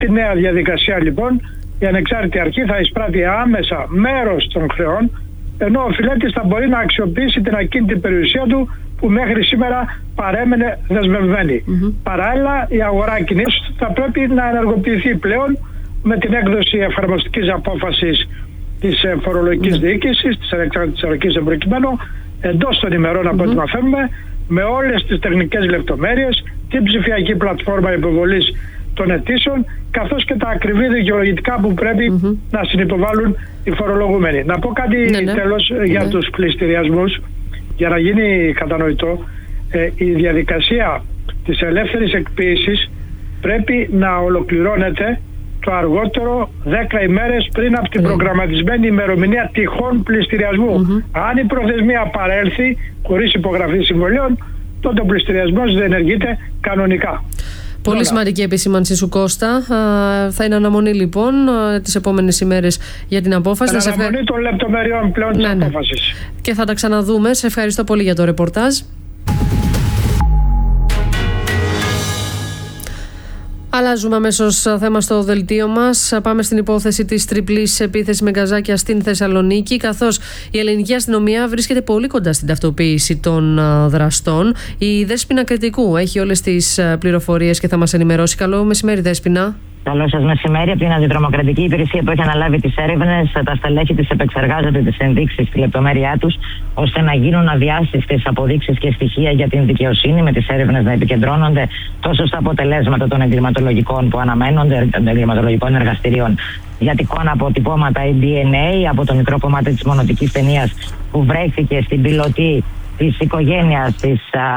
Στη νέα διαδικασία λοιπόν η ανεξάρτητη αρχή θα εισπράττει άμεσα μέρος των χρεών, ενώ ο οφειλέτης θα μπορεί να αξιοποιήσει την ακίνητη περιουσία του που μέχρι σήμερα παρέμενε δεσμευμένη. Παράλληλα, η αγορά κινήσεων θα πρέπει να ενεργοποιηθεί πλέον με την έκδοση εφαρμοστικής απόφασης της φορολογικής διοίκησης, της ανεξάρτητης αρχής εν προκειμένου, εντός των ημερών από ό,τι μαθαίνουμε, με όλες τις τεχνικές λεπτομέρειες, την ψηφιακή πλατφόρμα υποβολής των αιτήσεων, καθώς και τα ακριβή δικαιολογητικά που πρέπει να συνυποβάλουν οι φορολογούμενοι. Να πω κάτι τέλος για τους πληστηριασμούς, για να γίνει κατανοητό. Η διαδικασία της ελεύθερης εκποίησης πρέπει να ολοκληρώνεται το αργότερο 10 ημέρες πριν από την προγραμματισμένη ημερομηνία τυχόν πληστηριασμού. Αν η προθεσμία παρέλθει χωρίς υπογραφή συμβολίων, τότε ο πληστηριασμός δεν ενεργείται κανονικά. Πολύ σημαντική επισήμανση σου, Κώστα. Θα είναι αναμονή λοιπόν τις επόμενες ημέρες για την απόφαση. Αναμονή των λεπτομεριών πλέον της απόφασης. Και θα τα ξαναδούμε. Σε ευχαριστώ πολύ για το ρεπορτάζ. Αλλάζουμε αμέσως θέμα στο δελτίο μας. Πάμε στην υπόθεση της τριπλής επίθεσης με γκαζάκια στην Θεσσαλονίκη, καθώς η ελληνική αστυνομία βρίσκεται πολύ κοντά στην ταυτοποίηση των δραστών. Η Δέσποινα Κρητικού έχει όλες τις πληροφορίες και θα μας ενημερώσει. Καλό μεσημέρι, Δέσποινα. Καλό σας μεσημέρι. Από την Αντιτρομοκρατική Υπηρεσία που έχει αναλάβει τις έρευνες, τα στελέχη της επεξεργάζονται τις ενδείξεις στη λεπτομέρειά τους, ώστε να γίνουν αδιάσυστες αποδείξεις και στοιχεία για την δικαιοσύνη, με τις έρευνες να επικεντρώνονται τόσο στα αποτελέσματα των εγκληματολογικών που αναμένονται, των εγκληματολογικών εργαστηρίων, για τυχόν αποτυπώματα ή DNA από το μικρό κομμάτι της μονοτικής ταινίας που βρέθηκε στην πιλωτή της οικογένειας της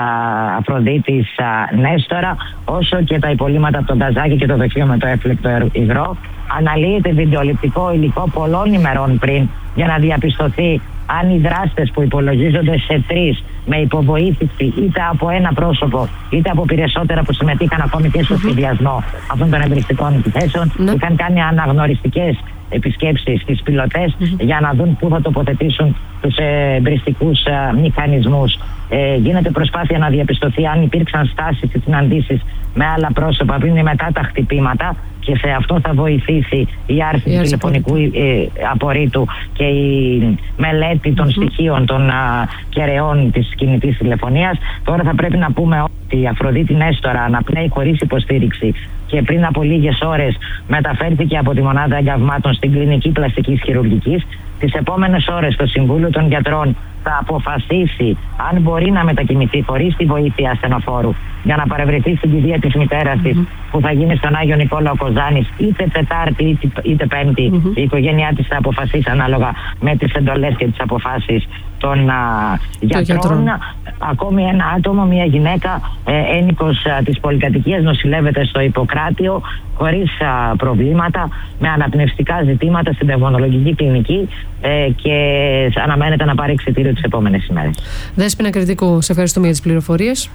Αφροδίτης Νέστορα, όσο και τα υπολείμματα από τον γκαζάκι και το δοχείο με το έφλεκτο υγρό. Αναλύεται βιντεοληπτικό υλικό πολλών ημερών πριν για να διαπιστωθεί αν οι δράστες που υπολογίζονται σε 3 με υποβοήθηση είτε από ένα πρόσωπο είτε από περισσότερα που συμμετείχαν ακόμη και στο σχεδιασμό αυτών των εμπριστικών επιθέσεων είχαν κάνει αναγνωριστικές επισκέψεις στις πιλωτές για να δουν πού θα τοποθετήσουν τους εμπριστικούς μηχανισμούς. Γίνεται προσπάθεια να διαπιστωθεί αν υπήρξαν στάσεις ή συναντήσεις με άλλα πρόσωπα πριν ή μετά τα χτυπήματα, και σε αυτό θα βοηθήσει η άρση του τηλεφωνικού απορρίτου και η μελέτη των στοιχείων των κεραιών της κινητής τηλεφωνίας. Τώρα θα πρέπει να πούμε ότι η Αφροδίτη Νέστορα αναπνέει χωρίς υποστήριξη και πριν από λίγες ώρες μεταφέρθηκε από τη μονάδα εγκαυμάτων στην κλινική πλαστικής χειρουργικής. Τις επόμενες ώρες το Συμβούλιο των Γιατρών θα αποφασίσει αν μπορεί να μετακινηθεί χωρίς τη βοήθεια ασθενοφόρου για να παρευρεθεί στην κηδεία της μητέρας της, που θα γίνει στον Άγιο Νικόλαο Κοζάνης είτε Τετάρτη είτε Πέμπτη. Η οικογένειά της θα αποφασίσει ανάλογα με τις εντολές και τις αποφάσεις των γιατρών. Ακόμη ένα άτομο, μια γυναίκα ένικος της πολυκατοικίας, νοσηλεύεται στο Ιπποκράτιο χωρίς προβλήματα, με αναπνευστικά ζητήματα στην πνευμονολογική κλινική και αναμένεται να πάρει εξιτήριο τις επόμενες ημέρες. Δέσποινα Κρητικού, σε ευχαριστούμε για τις πληροφορίες.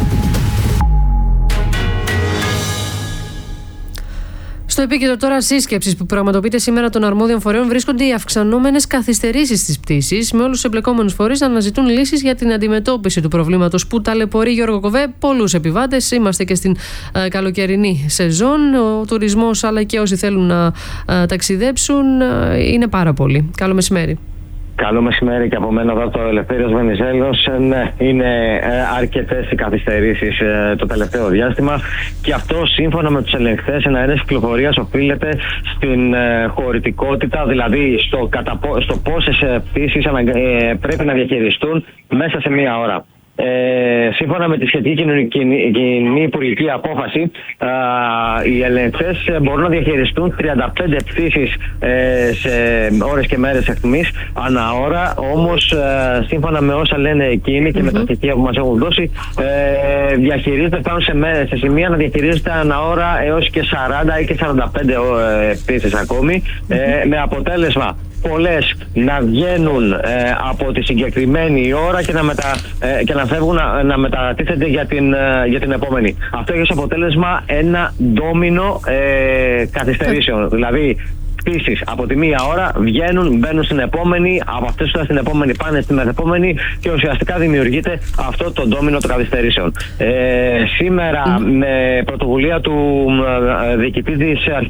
Στο επίκεντρο τώρα σύσκεψης που πραγματοποιείται σήμερα των αρμόδιων φορέων βρίσκονται οι αυξανόμενες καθυστερήσεις στις πτήσεις, με όλους τους εμπλεκόμενους φορείς να αναζητούν λύσεις για την αντιμετώπιση του προβλήματος που ταλαιπωρεί, Γιώργο Κοβέ, πολλούς επιβάτες. Είμαστε και στην καλοκαιρινή σεζόν. Ο τουρισμός αλλά και όσοι θέλουν να ταξιδέψουν είναι πάρα πολλοί. Καλό μεσημέρι. Καλό μεσημέρι και από μένα εδώ το Ελευθέριος Βενιζέλος. Είναι αρκετές οι καθυστερήσεις το τελευταίο διάστημα, και αυτό σύμφωνα με τους ελεγχθές εναέρειας κυκλοφορίας οφείλεται στην χωρητικότητα, δηλαδή στο πόσες πτήσεις πρέπει να διαχειριστούν μέσα σε μία ώρα. Σύμφωνα με τη σχετική κοινή υπουργική απόφαση, οι ελεγχθές μπορούν να διαχειριστούν 35 πτήσεις σε ώρες και μέρες εχθμής ανά ώρα. Όμως σύμφωνα με όσα λένε εκείνοι και με τα στοιχεία που μας έχουν δώσει, διαχειρίζεται, φτάνουν σε σημεία να διαχειρίζεται ανά ώρα έως και 40 ή και 45 πτήσεις ακόμη, με αποτέλεσμα πολλές να βγαίνουν από τη συγκεκριμένη ώρα και να φεύγουν να μετατίθενται για την επόμενη. Αυτό έχει ως αποτέλεσμα ένα ντόμινο καθυστερήσεων. Δηλαδή πτήσεις από τη μία ώρα βγαίνουν, μπαίνουν στην επόμενη, από αυτές που στην επόμενη πάνε στην μεθεπόμενη, και ουσιαστικά δημιουργείται αυτό το ντόμινο των καθυστερήσεων. Σήμερα με πρωτοβουλία του διοικητή της